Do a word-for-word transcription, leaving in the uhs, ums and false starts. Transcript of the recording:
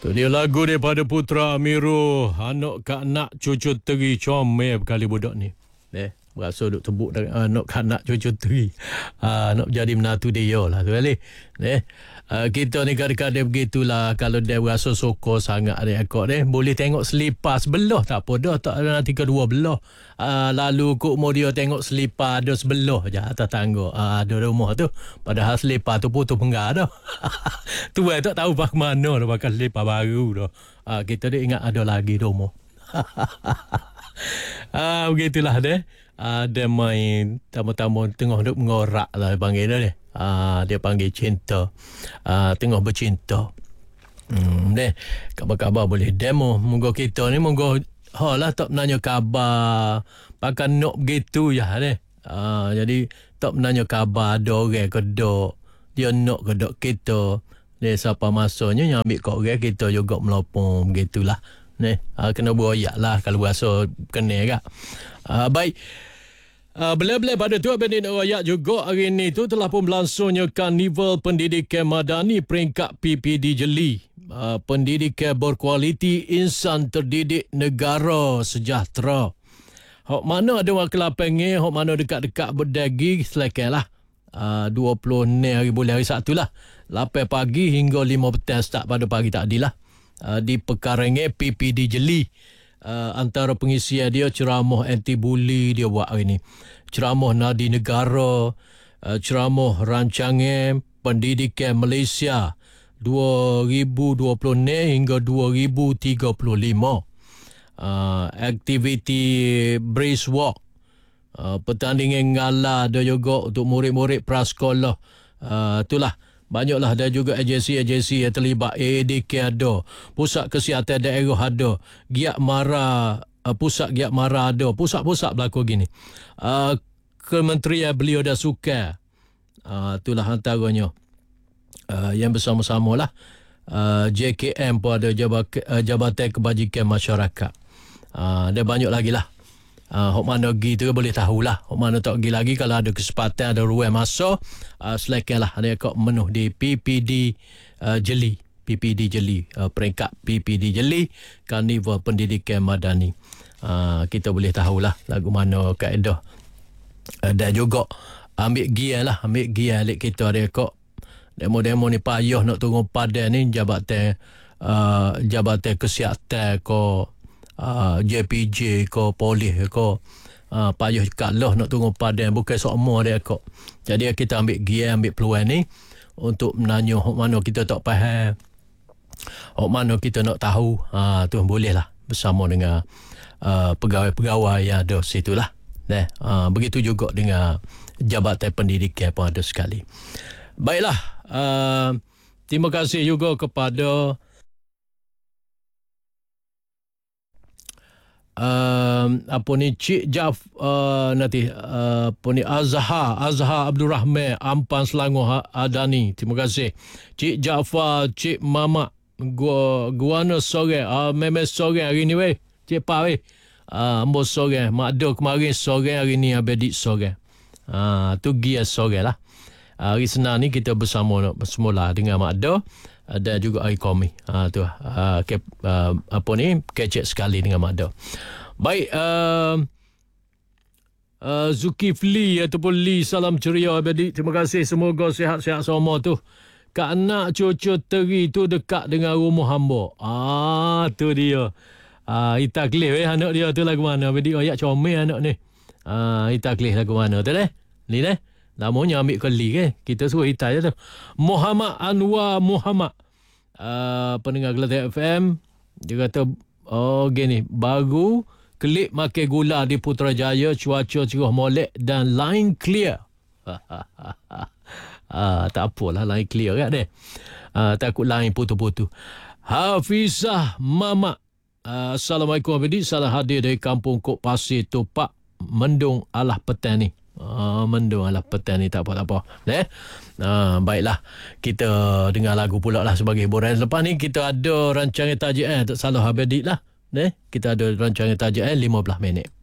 Tu dia lagu daripada Putra Amirul. Anak kak nak cucu teri comel kali budak ni. Eh, berasa duk tebuk anak kak nak cucu teri. Uh, nak jadi menatu dia lah tu kali. Eh, uh, kita ni kadang-kadang begitulah. Kalau dia berasa sokor sangat dia akak dia, boleh tengok selipar sebelah tak apa dah, tak ada nanti kedua belah. Uh, lalu kuk mau dia tengok selipar ada sebelah je atas tangga. Uh, ada rumah tu. Padahal selipar tu putus penggar dah. Tu eh, tak tahu pak mana dah pakai selipar baru dah. Uh, kita dia ingat ada lagi rumah. Ah, begitulah dia. Ah, dia main tamu-tamu tengah duk mengorak lah panggil dia. Dia. Ah, dia panggil cinta. Ah, tengah bercinta. Hmm, deh. Khabar-khabar boleh demo. Moga kita ni moga ha lah tak nanya khabar. Pakai nok begitu ya deh. Ah, jadi tak menanya khabar ada orang ke dak. Dia nok ke dak kita. Dia siapa masanya yang ambil kau orang kita juga melopong begitulah. Ni, uh, kena beroyak lah kalau berasa kena kak. Uh, baik. Uh, Bila-bila pada tu Abang nak royak juga hari ni tu telah pun berlangsungnya Karnival Pendidikan Madani peringkat P P D Jeli. Uh, pendidikan berkualiti, insan terdidik, negara sejahtera. Hok mana ada wakil lapangnya, hok mana dekat-dekat berdagi selekan lah. Uh, dua puluh enam hari bulan hari Sabtu lah. lapan pagi hingga lima petang start pada pagi tadi lah. Uh, di Pekarangnya P P D Jeli. Uh, antara pengisian dia ceramah anti-bully dia buat hari ni. Ceramah Nadi Negara, uh, ceramah rancangan pendidikan Malaysia dua ribu dua puluh enam hingga dua ribu tiga puluh lima. Uh, aktiviti Brace Walk. Uh, pertandingan ngala ada juga untuk murid-murid prasekolah. Uh, itulah. Banyaklah ada juga agensi-agensi yang terlibat. A A D K ada, Pusat Kesihatan Daerah ada, Giat Mara, uh, Pusat Giat Mara ada, pusat-pusat berlaku gini. Uh, Kementerian Belia dan Sukan, uh, itulah antaranya. Uh, yang bersama-sama lah. Uh, J K M pun ada, Jabatan, uh, Jabatan Kebajikan Masyarakat. Uh, dan banyak lagi lah. Uh, hok mana pergi tu boleh tahulah. Hok mana tak pergi lagi kalau ada kesempatan, ada ruang masa, uh, selekan lah ada kok menuh di P P D uh, Jeli. P P D Jeli. Uh, peringkat P P D Jeli, Karnival Pendidikan Madani. Uh, kita boleh tahulah lagu mana kaedah. Uh, dan juga ambil gear lah. Ambil gear alik kita ada kok. Demo-demo ni payah nak turun padan ni. Jabatan, uh, Jabatan Kesihatan ko. Uh, J P J ko polis ko uh, payah kalah nak tunggu padan bukan semua dia kok. Jadi kita ambil gear, ambil peluang ni untuk menanya hok mana kita tak faham, hok mana kita nak tahu, uh, tu boleh lah bersama dengan uh, pegawai-pegawai yang ada situ lah. Nah, uh, begitu juga dengan Jabatan Pendidikan pun ada sekali. Baiklah, uh, terima kasih juga kepada Uh, apa ni Cik Jaf uh, nanti uh, apa ni Azhar Azhar Abdul Rahman Ampan Selangor Adani, terima kasih. Cik Jaafar, Cik Mamak gua guana sore uh, memes sore hari ni weh Cik Pa weh uh, ambo sore mak do kemarin sore hari ni abedik sore uh, tu gia sore lah. Uh, hari Senin ni kita bersama semula dengan Mak Do dan juga hari Komi. Ha, tu uh, ke, uh, apa ni kecek sekali dengan Mak Do. Baik, uh, uh, Zulkifli ataupun Lee, salam ceria abadi. Terima kasih, semoga sihat-sihat semua tu. Kak nak cucu teri tu dekat dengan rumah hamba. Ah, tu dia. Ah, Itaklih eh anak dia tu lagu mana? Abadi ayat comel anak ni. Ah, Itaklih lagu mana tu deh? Ni deh. Namanya ambil keli ke? Kita suruh hitai je tu. Muhammad Anwar Muhammad. Uh, pendengar Kelantan F M. Dia kata, oh gini, baru klip makan gula di Putrajaya, cuaca cerah molek dan line clear. uh, tak apalah line clear kan deh. Uh, takut line putu-putu. Hafizah Mamak. Uh, Assalamualaikum abadi. Salah hadir dari kampung Kok Pasir Tupak, Mendung Alah Petang ni. Ah, mendung lah petang ni, tak apa-tak apa. Eh? Ah, baiklah. Kita dengar lagu pula lah sebagai hiburan. Selepas ni kita ada rancangan tajuk eh, tak salah abadi lah. Eh? Kita ada rancangan tajuk eh, lima belas minit.